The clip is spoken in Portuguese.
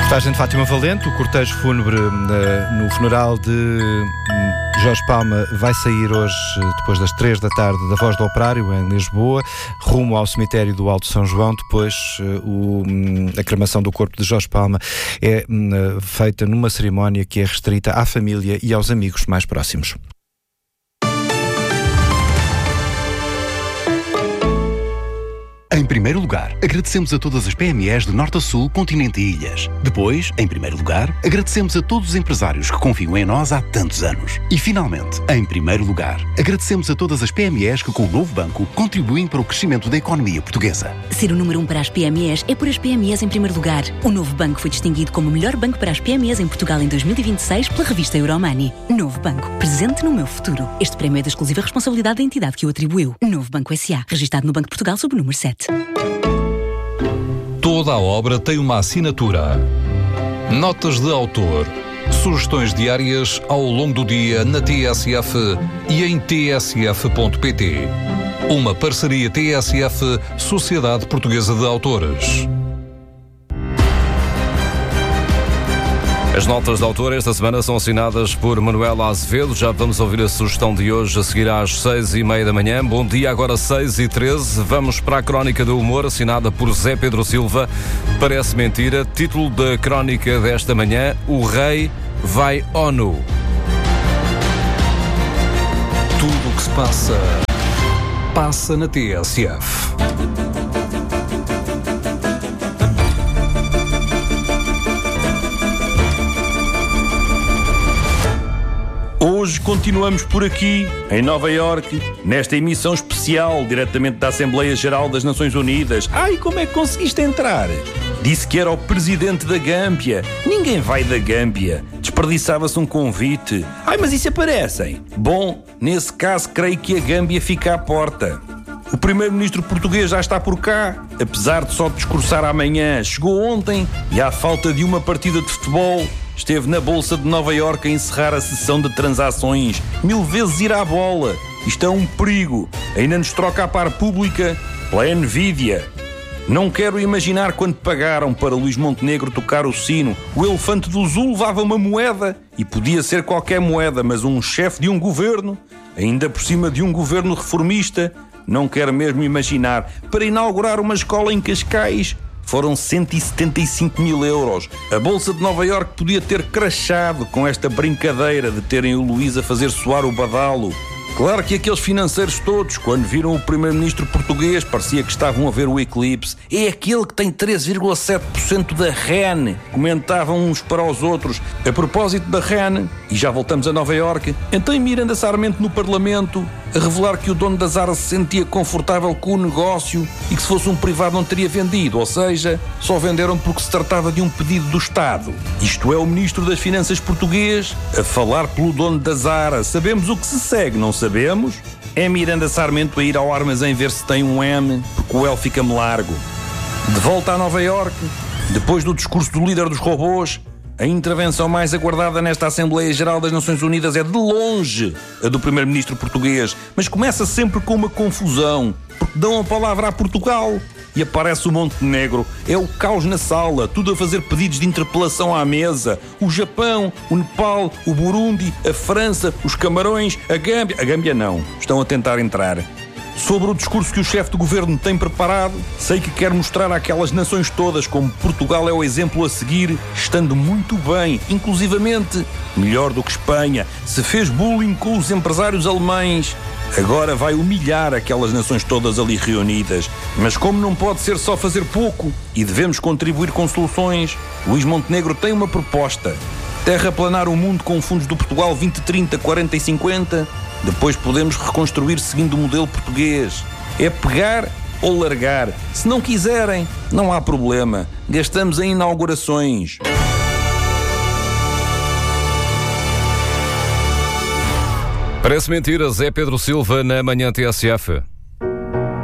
Reportagem de Fátima Valente. O cortejo fúnebre no funeral de Jorge Palma vai sair hoje, depois das 3 da tarde, da Voz do Operário, em Lisboa, rumo ao cemitério do Alto São João. Depois a cremação do corpo de Jorge Palma é feita numa cerimónia que é restrita à família e aos amigos mais próximos. Em primeiro lugar, agradecemos a todas as PMEs de norte a sul, continente e ilhas. Depois, em primeiro lugar, agradecemos a todos os empresários que confiam em nós há tantos anos. E finalmente, em primeiro lugar, agradecemos a todas as PMEs que com o novo banco contribuem para o crescimento da economia portuguesa. Ser o número 1 para as PMEs é por as PMEs em primeiro lugar. O novo banco foi distinguido como o melhor banco para as PMEs em Portugal em 2026 pela revista Euromoney. Novo banco, presente no meu futuro. Este prémio é da exclusiva responsabilidade da entidade que o atribuiu. Novo Banco S.A., registado no Banco de Portugal sob o número 7. Toda a obra tem uma assinatura. Notas de autor. Sugestões diárias ao longo do dia na TSF e em tsf.pt. Uma parceria TSF, Sociedade Portuguesa de Autores. As notas de autor esta semana são assinadas por Manuela Azevedo. Já vamos ouvir a sugestão de hoje a seguir às 6h30 da manhã. Bom dia, agora 6h13. Vamos para a Crónica do Humor, assinada por Zé Pedro Silva. Parece mentira. Título da crónica desta manhã: O Rei vai ONU. Tudo o que se passa na TSF. Hoje continuamos por aqui, em Nova Iorque, nesta emissão especial, diretamente da Assembleia Geral das Nações Unidas. Ai, como é que conseguiste entrar? Disse que era o presidente da Gâmbia. Ninguém vai da Gâmbia. Desperdiçava-se um convite. Ai, mas isso aparecem. Bom, nesse caso, creio que a Gâmbia fica à porta. O primeiro-ministro português já está por cá, apesar de só discursar amanhã. Chegou ontem e, à falta de uma partida de futebol, esteve na Bolsa de Nova Iorque a encerrar a sessão de transações. 1000 vezes ir à bola. Isto é um perigo. Ainda nos troca a par pública pela Nvidia. Não quero imaginar quando pagaram para Luís Montenegro tocar o sino. O elefante do Zul levava uma moeda, e podia ser qualquer moeda, mas um chefe de um governo, ainda por cima de um governo reformista, não quero mesmo imaginar. Para inaugurar uma escola em Cascais foram 175 mil euros. A Bolsa de Nova Iorque podia ter crashado com esta brincadeira de terem o Luís a fazer soar o badalo. Claro que aqueles financeiros todos, quando viram o primeiro-ministro português, parecia que estavam a ver o eclipse. É aquele que tem 3,7% da REN, comentavam uns para os outros. A propósito da REN, e já voltamos a Nova Iorque, então Miranda Sarmento no Parlamento a revelar que o dono da Zara se sentia confortável com o negócio e que se fosse um privado não teria vendido, ou seja, só venderam porque se tratava de um pedido do Estado. Isto é o ministro das Finanças português a falar pelo dono da Zara. Sabemos o que se segue, não sabemos? É Miranda Sarmento a ir ao armazém ver se tem um M, porque o L fica-me largo. De volta a Nova Iorque, depois do discurso do líder dos robôs, a intervenção mais aguardada nesta Assembleia Geral das Nações Unidas é de longe a do primeiro-ministro português, mas começa sempre com uma confusão, porque dão a palavra a Portugal e aparece o Montenegro. É o caos na sala, tudo a fazer pedidos de interpelação à mesa. O Japão, o Nepal, o Burundi, a França, os Camarões, a Gâmbia... A Gâmbia não, estão a tentar entrar. Sobre o discurso que o chefe do governo tem preparado, sei que quer mostrar àquelas nações todas como Portugal é o exemplo a seguir, estando muito bem, inclusivamente melhor do que Espanha. Se fez bullying com os empresários alemães, agora vai humilhar aquelas nações todas ali reunidas. Mas como não pode ser só fazer pouco e devemos contribuir com soluções, Luís Montenegro tem uma proposta: terraplanar o mundo com fundos do Portugal 2030, 40 e 50. Depois podemos reconstruir seguindo o modelo português. É pegar ou largar. Se não quiserem, não há problema. Gastamos em inaugurações. Parece mentira, Zé Pedro Silva na Manhã TSF.